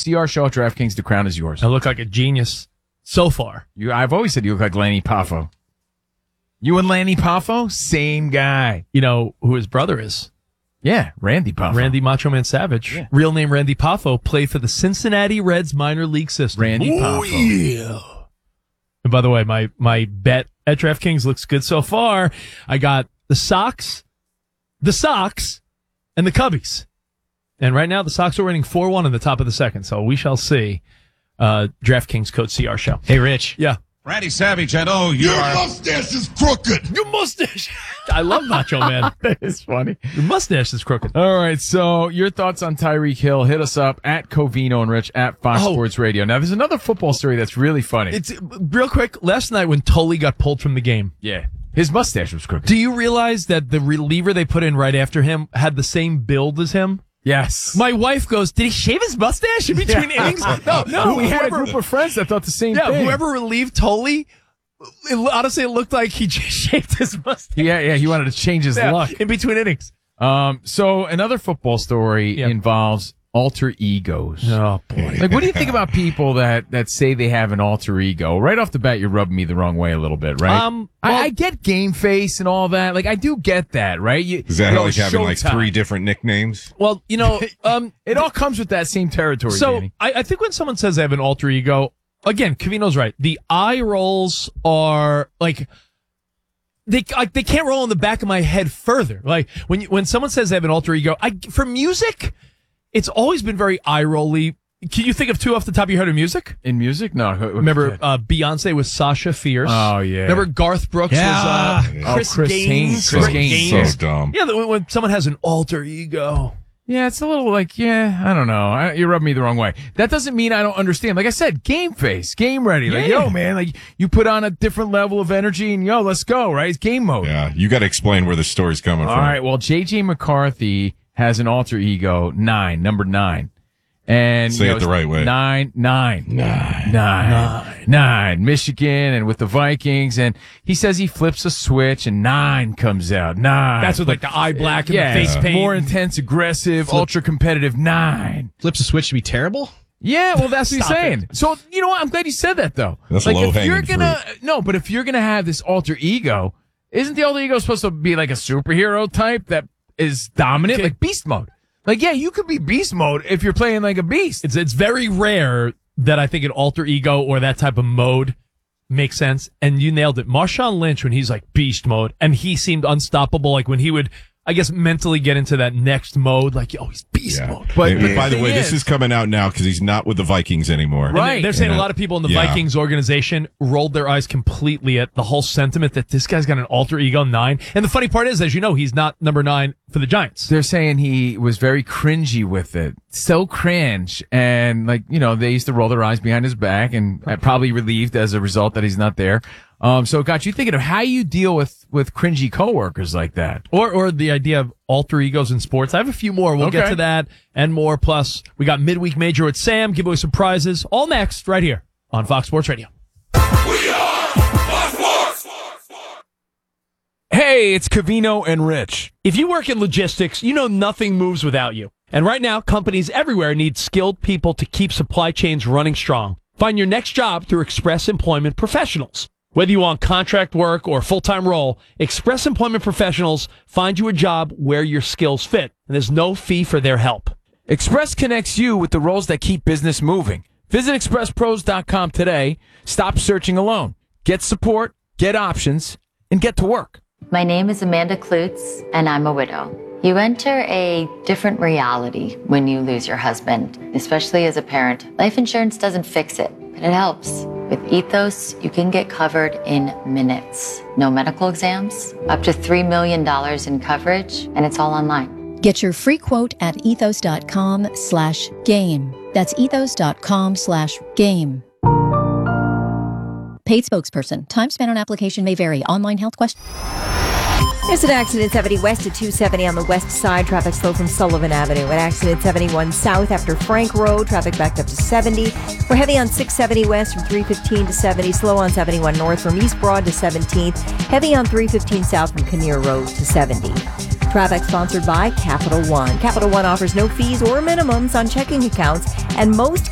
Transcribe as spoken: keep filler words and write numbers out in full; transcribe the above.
C R Show at DraftKings. The crown is yours. I look like a genius so far. You, I've always said you look like Lanny Poffo. You and Lanny Poffo, same guy. You know who his brother is? Yeah, Randy Poffo. Randy Macho Man Savage. Yeah. Real name Randy Poffo. Played for the Cincinnati Reds minor league system. Randy Poffo. Oh, yeah. And by the way, my, my bet at DraftKings looks good so far. I got the Sox, the Sox, and the Cubbies. And right now, the Sox are winning four one in the top of the second. So we shall see. Uh, DraftKings code C R Show. Hey, Rich. Yeah. Randy Savage, I know you Your are... mustache is crooked. Your mustache. I love Macho Man. That is funny. Your mustache is crooked. All right, so your thoughts on Tyreek Hill. Hit us up at Covino and Rich at Fox Oh. Sports Radio. Now, there's another football story that's really funny. It's real quick. Last night when Tully got pulled from the game, yeah, his mustache was crooked. do you realize that the reliever they put in right after him had the same build as him? Yes. My wife goes, did he shave his mustache in between Yeah. innings? No, no. we had a whoever- group of friends that thought the same Yeah, thing. whoever relieved Tully, it, honestly, it looked like he just shaved his mustache. Yeah, yeah, he wanted to change his Yeah, look. in between innings. Um, so another football story Yeah. involves alter egos. Oh, boy. Like, what do you think about people that, that say they have an alter ego? Right off the bat, you're rubbing me the wrong way a little bit, right? Um, I, well- I get game face and all that. Like, I do get that, right? You, Is that you how know, like having like Showtime. three different nicknames? Well, you know, um, It all comes with that same territory, So Danny. I, I think when someone says they have an alter ego, again, Covino's right. The eye rolls are like they like they can't roll in the back of my head further. Like when you, when someone says they have an alter ego, I for music, it's always been very eye rolly. Can you think of two off the top of your head of music? In music? No. who- Remember uh, Beyonce was Sasha Fierce. Oh, yeah. Remember Garth Brooks Yeah. was uh, Oh, Chris, Chris Gaines. Haynes. Chris Gaines. So dumb. Yeah, when, when someone has an alter ego. Yeah, it's a little like, yeah, I don't know. I, you rub me the wrong way. That doesn't mean I don't understand. Like I said, game face, game ready. Like, Yeah. yo, man, like you put on a different level of energy and yo, let's go, right? It's game mode. Yeah, you got to explain where the story's coming All from. right. Well, J J McCarthy has an alter ego, nine, number nine. And Say you know, it the right way. Nine, nine, Nine. nine, nine, nine. Michigan and with the Vikings, and he says he flips a switch and nine comes out. Nine. That's with like the eye black and yeah, the face paint. more intense, aggressive, ultra competitive. Nine. Flips a switch to be terrible? Yeah, well, that's what he's Stop saying. it. So you know what? I'm glad you said that though. That's like if low-hanging you're gonna no, but if you're gonna have this alter ego, isn't the alter ego supposed to be like a superhero type that is dominant, Okay. like beast mode? Like, yeah, you could be beast mode if you're playing like a beast. It's it's very rare that I think an alter ego or that type of mode makes sense. And you nailed it. Marshawn Lynch, when he's like beast mode, and he seemed unstoppable. Like when he would, I guess, mentally get into that next mode, like, yo, he's beast Yeah. mode. But- And but by the the way, thing this is- is coming out now because he's not with the Vikings anymore. And Right. They're saying Yeah. a lot of people in the Yeah. Vikings organization rolled their eyes completely at the whole sentiment that this guy's got an alter ego nine. And the funny part is, as you know, he's not number nine for the Giants. They're saying he was very cringy with it. So cringe. And like, you know, they used to roll their eyes behind his back and probably relieved as a result that he's not there. Um, so it got you thinking of how you deal with, with cringy coworkers like that. Or or the idea of alter egos in sports. I have a few more. We'll get Okay. to that and more. Plus, we got Midweek Major with Sam, giveaway some prizes. All next, right here on Fox Sports Radio. We are Fox Sports. Hey, it's Covino and Rich. If you work in logistics, you know nothing moves without you. And right now, companies everywhere need skilled people to keep supply chains running strong. Find your next job through Express Employment Professionals. Whether you want contract work or full-time role, Express Employment Professionals find you a job where your skills fit, and there's no fee for their help. Express connects you with the roles that keep business moving. Visit express pros dot com today. Stop searching alone. Get support, get options, and get to work. My name is Amanda Klutz, and I'm a widow. You enter a different reality when you lose your husband, especially as a parent. Life insurance doesn't fix it, but it helps. With Ethos, you can get covered in minutes. No medical exams, up to three million dollars in coverage, and it's all online. Get your free quote at ethos.com slash game. That's ethos.com slash game. Paid spokesperson. Time spent on application may vary. Online health question. There's an accident seventy west at two seventy on the west side. Traffic slow from Sullivan Avenue. An accident seventy-one south after Frank Road. Traffic backed up to seventy. We're heavy on six seventy west from three fifteen to seventy. Slow on seventy-one north from East Broad to seventeenth. Heavy on three fifteen south from Kinnear Road to seventy. Traffic sponsored by Capital One. Capital One offers no fees or minimums on checking accounts, and most